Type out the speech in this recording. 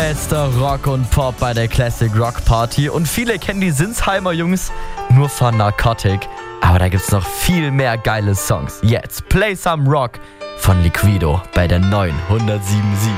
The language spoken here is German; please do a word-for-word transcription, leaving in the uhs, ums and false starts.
Bester Rock und Pop bei der Classic Rock Party. Und viele kennen die Sinsheimer Jungs nur von Narcotic. Aber da gibt's noch viel mehr geile Songs. Jetzt Play Some Rock von Liquido bei der neuen hundertsieben Komma sieben.